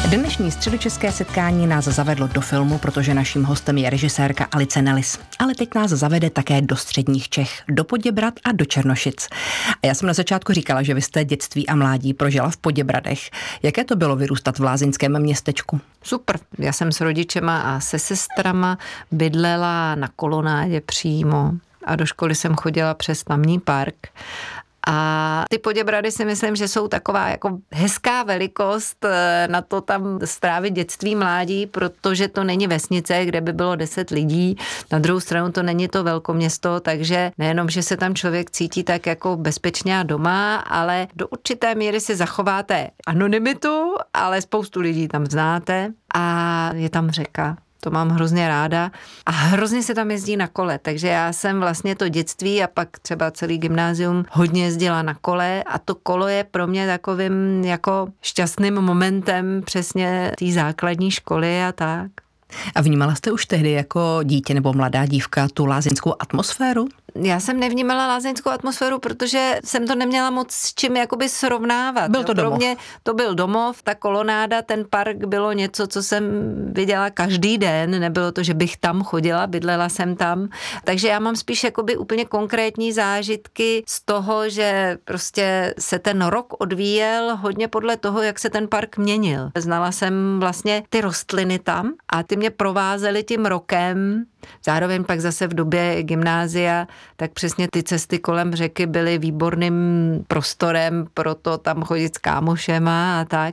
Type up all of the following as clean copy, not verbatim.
Dnešní středočeské setkání nás zavedlo do filmu, protože naším hostem je režisérka Alice Nellis. Ale teď nás zavede také do středních Čech, do Poděbrad a do Černošic. A já jsem na začátku říkala, že vy jste dětství a mládí prožila v Poděbradech. Jaké to bylo vyrůstat v lázeňském městečku? Super. Já jsem s rodičema a se sestrama bydlela na Kolonádě přímo a do školy jsem chodila přes tamní park. A ty Poděbrady si myslím, že jsou taková jako hezká velikost na to tam strávit dětství, mládí, protože to není vesnice, kde by bylo 10 lidí. Na druhou stranu to není to velkoměsto, takže nejenom, že se tam člověk cítí tak jako bezpečně a doma, ale do určité míry si zachováte anonymitu, ale spoustu lidí tam znáte a je tam řeka. To mám hrozně ráda a hrozně se tam jezdí na kole, takže já jsem vlastně to dětství a pak třeba celý gymnázium hodně jezdila na kole a to kolo je pro mě takovým jako šťastným momentem přesně té základní školy a tak. A vnímala jste už tehdy jako dítě nebo mladá dívka tu lázeňskou atmosféru? Já jsem nevnímala lázeňskou atmosféru, protože jsem to neměla moc s čím jakoby srovnávat. Byl to domov. Pro mě to byl domov, ta kolonáda, ten park bylo něco, co jsem viděla každý den, nebylo to, že bych tam chodila, bydlela jsem tam. Takže já mám spíš jakoby úplně konkrétní zážitky z toho, že prostě se ten rok odvíjel hodně podle toho, jak se ten park měnil. Znala jsem vlastně ty rostliny tam a ty mě provázely tím rokem. Zároveň pak zase v době gymnázia, tak přesně ty cesty kolem řeky byly výborným prostorem pro to tam chodit s kámošema a tak.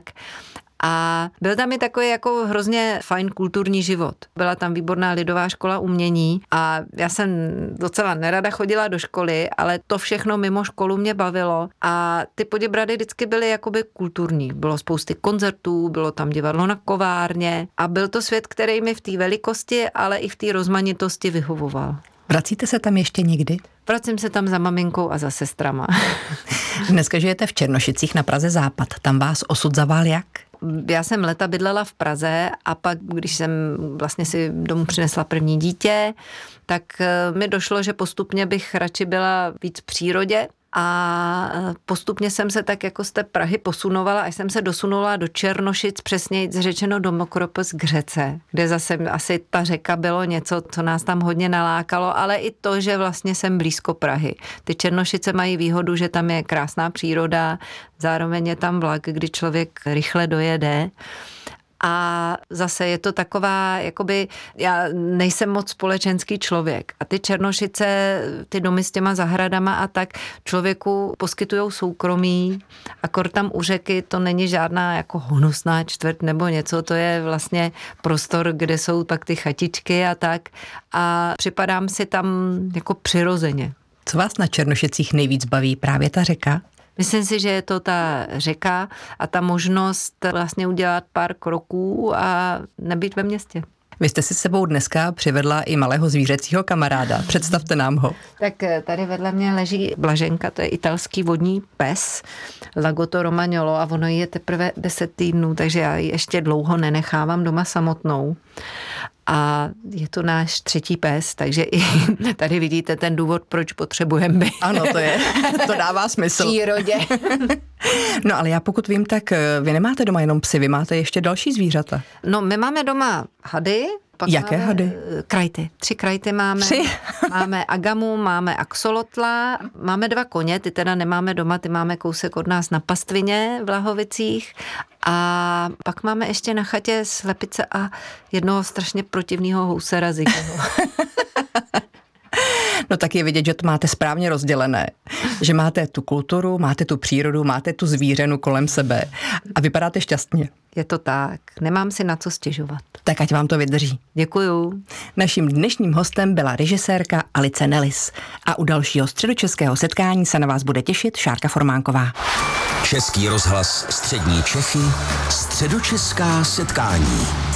A byl tam i takový jako hrozně fajn kulturní život. Byla tam výborná lidová škola umění a já jsem docela nerada chodila do školy, ale to všechno mimo školu mě bavilo a ty Poděbrady vždycky byly jakoby kulturní. Bylo spousty koncertů, bylo tam divadlo na Kovárně a byl to svět, který mi v té velikosti, ale i v té rozmanitosti vyhovoval. Vracíte se tam ještě někdy? Vracím se tam za maminkou a za sestrama. Dneska žijete v Černošicích na Praze Západ. Tam vás osud zavál jak? Já jsem léta bydlela v Praze a pak, když jsem vlastně si domů přinesla první dítě, tak mi došlo, že postupně bych radši byla víc v přírodě a postupně jsem se tak jako z té Prahy posunovala, až jsem se dosunula do Černošic, přesněji řečeno do Mokropos k řece, kde zase asi ta řeka bylo něco, co nás tam hodně nalákalo, ale i to, že vlastně jsem blízko Prahy. Ty Černošice mají výhodu, že tam je krásná příroda, zároveň je tam vlak, kdy člověk rychle dojede. A zase je to taková, jakoby, já nejsem moc společenský člověk a ty Černošice, ty domy s těma zahradama a tak člověku poskytujou soukromí, akor tam u řeky to není žádná jako honosná čtvrť nebo něco, to je vlastně prostor, kde jsou pak ty chatičky a tak a připadám si tam jako přirozeně. Co vás na Černošicích nejvíc baví? Právě ta řeka? Myslím si, že je to ta řeka a ta možnost vlastně udělat pár kroků a nebýt ve městě. Vy jste si s sebou dneska přivedla i malého zvířecího kamaráda. Představte nám ho. Tak tady vedle mě leží Blaženka, to je italský vodní pes, Lagotto Romagnolo a ono je teprve 10 týdnů, takže já ji ještě dlouho nenechávám doma samotnou. A je to náš 3. pes, takže i tady vidíte ten důvod, proč potřebujeme být. Ano, to dává smysl. V přírodě. No ale já pokud vím, tak vy nemáte doma jenom psy, vy máte ještě další zvířata. No my máme doma hady. Jaké hady? Krajty. 3 krajty máme. 3? Máme agamu, máme axolotla, máme 2 koně, ty teda nemáme doma, ty máme kousek od nás na pastvině v Lahovicích a pak máme ještě na chatě slepice a jednoho strašně protivného housera Ziggyho. No tak je vidět, že to máte správně rozdělené, že máte tu kulturu, máte tu přírodu, máte tu zvířenu kolem sebe a vypadáte šťastně. Je to tak, nemám si na co stěžovat. Tak ať vám to vydrží. Děkuju. Naším dnešním hostem byla režisérka Alice Nellis a u dalšího středočeského setkání se na vás bude těšit Šárka Formánková. Český rozhlas Střední Čechy, středočeská setkání.